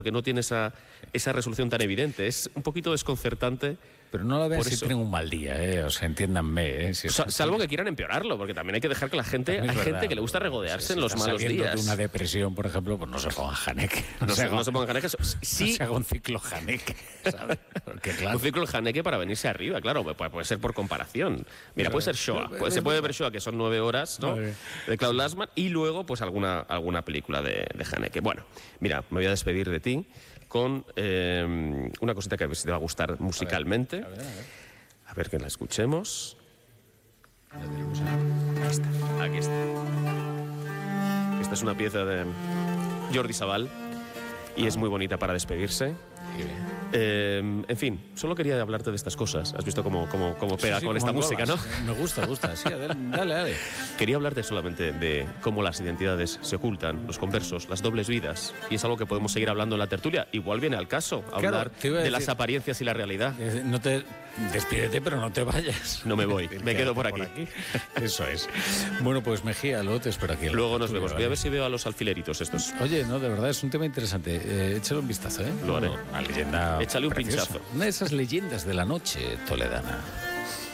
que no tiene esa resolución tan evidente. Es un poquito desconcertante. Pero no la vean Por si eso. tienen un mal día, o sea, entiéndanme. Si Salvo que quieran empeorarlo, porque también hay que dejar que la gente... También es Hay verdad, gente que le gusta regodearse si en los está malos saliendo días. de una depresión, por ejemplo, pues no se pongan Haneke. No se pongan Haneke. Sí, No se haga un ciclo Haneke, ¿sabes? Porque claro... un ciclo Haneke para venirse arriba, claro, puede ser por comparación. Mira, puede ser Shoah, se puede ver Shoah, que son 9 horas, ¿no? Vale. De Claude Lanzmann, y luego pues alguna película de Haneke. Bueno, mira, me voy a despedir de ti con una cosita que a ver si te va a gustar musicalmente. A ver que la escuchemos. Aquí está. Esta es una pieza de Jordi Sabal y es muy bonita para despedirse. En fin, solo quería hablarte de estas cosas. Has visto cómo pega Sí, con esta como música, ¿no? englolas. Me gusta. Sí, dale. Quería hablarte solamente de cómo las identidades se ocultan, los conversos, las dobles vidas. Y es algo que podemos seguir hablando en la tertulia. Igual viene al caso hablar te iba a de decir- las apariencias y la realidad. No te... Despídete, pero no te vayas. No me voy, me quedo por aquí. Eso es. Bueno, pues Mejía, luego te espero aquí. Luego nos vemos. Voy a ver si veo a los alfileritos estos. Oye, no, de verdad, es un tema interesante. Échale un vistazo, ¿eh? Lo haré. Una leyenda Échale un preciosa. pinchazo. Una de esas leyendas de la noche toledana.